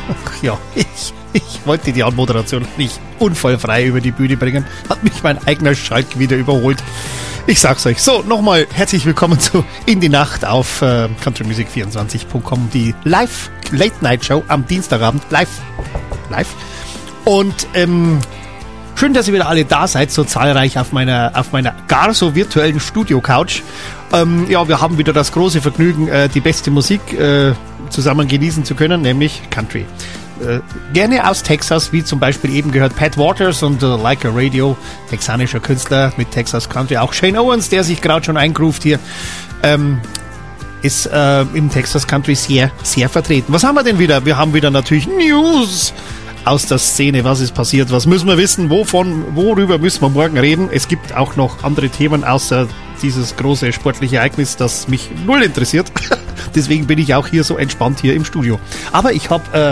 Ja, ich wollte die Anmoderation nicht unfallfrei über die Bühne bringen. Hat mich mein eigener Schalk wieder überholt. Ich sag's euch. So, nochmal herzlich willkommen zu In die Nacht auf countrymusic24.com. Die Live-Late-Night-Show am Dienstagabend. Live. Und schön, dass ihr wieder alle da seid, so zahlreich auf meiner gar so virtuellen Studio-Couch. Ja, wir haben wieder das große Vergnügen, die beste Musik zusammen genießen zu können, nämlich Country. Gerne aus Texas, wie zum Beispiel eben gehört Pat Waters und Like a Radio, texanischer Künstler mit Texas Country. Auch Shane Owens, der sich gerade schon eingroovt hier, ist im Texas Country sehr, sehr vertreten. Was haben wir denn wieder? Wir haben wieder natürlich News aus der Szene. Was ist passiert? Was müssen wir wissen? Worüber müssen wir morgen reden? Es gibt auch noch andere Themen außer dieses große sportliche Ereignis, das mich null interessiert. Deswegen bin ich auch hier so entspannt hier im Studio. Aber ich habe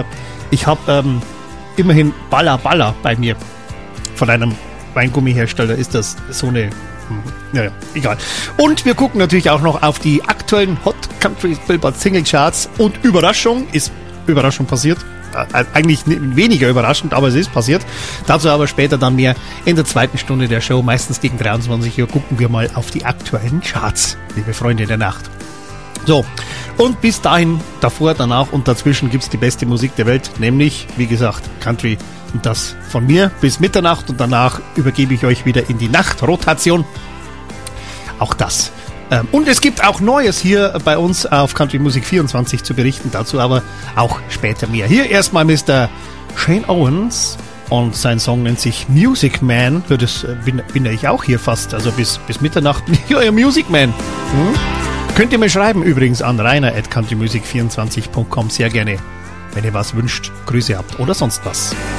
immerhin Balla bei mir. Von einem Weingummihersteller ist das so eine... Naja, egal. Und wir gucken natürlich auch noch auf die aktuellen Hot Country Billboard Single Charts. Und Überraschung passiert. Eigentlich weniger überraschend, aber es ist passiert. Dazu aber später dann mehr in der zweiten Stunde der Show. Meistens gegen 23 Uhr gucken wir mal auf die aktuellen Charts, liebe Freunde der Nacht. So, und bis dahin, davor, danach und dazwischen gibt's die beste Musik der Welt, nämlich, wie gesagt, Country. Und das von mir bis Mitternacht und danach übergebe ich euch wieder in die Nachtrotation. Auch das. Und es gibt auch Neues hier bei uns auf Country Music 24 zu berichten, dazu aber auch später mehr. Hier erstmal Mr. Shane Owens und sein Song nennt sich Music Man. Für das bin ich auch hier fast, also bis Mitternacht. Ja, Music Man. Könnt ihr mir schreiben übrigens an rainer@countrymusic24.com sehr gerne, wenn ihr was wünscht, Grüße habt oder sonst was.